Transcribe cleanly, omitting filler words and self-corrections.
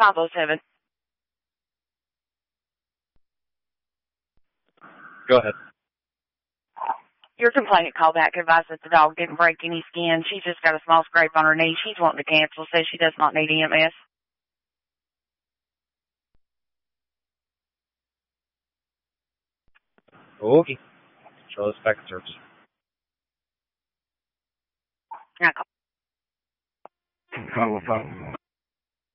507. Go ahead. Your complainant called back, advised that the dog didn't break any skin. She's just got a small scrape on her knee. She's wanting to cancel, says she does not need EMS. Okay. Show us back to service. Now, Call the phone.